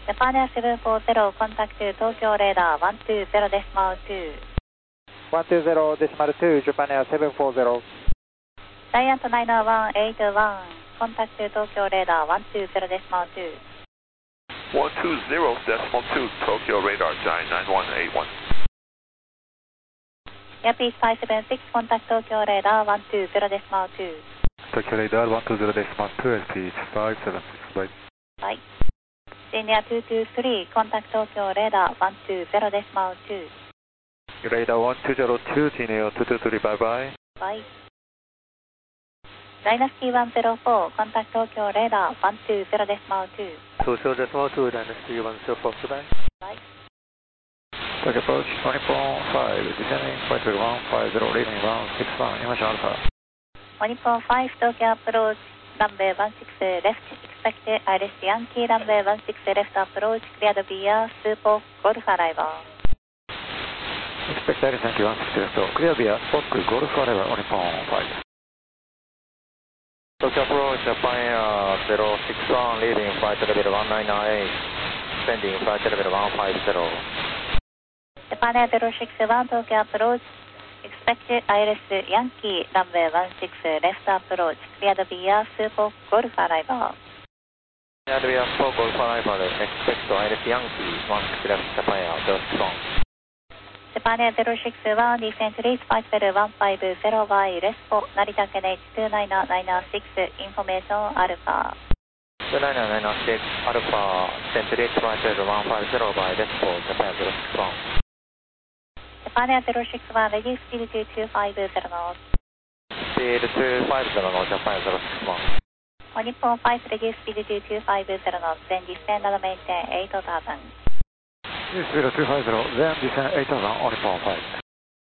Japan Air 740, contact Tokyo radar 120.2. 120.2, Japan Air 740. Giant 90181, contact Tokyo radar 120.2. 120.2, Tokyo radar, Giant 9181. Airpeace 576, contact Tokyo radar 120.2. Tokyo radar 120.2, Airpeace 576, bye. Bye. Senior 223, contact Tokyo radar 120.2. Radar 1202, Senior 223, bye bye. Bye. Dynasty 104, contact Tokyo radar 120.2. Tokyo decimal 2, Dynasty 104, bye. Bye. Tokyo approach 24-5, descending flight level 150, leaving 161, Imagine Alpha. 145, Tokyo approach, runway 16 left, expect Iris Yankee, runway 16 left approach, cleared via Super Golf arrival. Expect Iris Yankee 160 left, clear via Super Golf arrival on Nippon 5. Tokyo approach, Japan Air 061, leaving flight level 1998, descending flight level 150. Japan Air 061, Tokyo approach, expect Iris Yankee, runway 16 left approach, cleared via Super Golf arrival. Cleared via Super Golf arrival, expect Iris Yankee 16 left, Japan Air 061. Japan Air 061, descent reach flight level 150 by Respo, Narita KNH 29996, information Alpha. 29996, Alpha, descent reach flight level 150 by Respo, Japan Air 061. Japan Air 061, ready speed 2250 knots. Speed 250 knots, Japan Air 061. On Nippon 5, ready speed 2250 knots, then descend and maintain 8000. Speed 250, then descend 8000 on Nippon 5.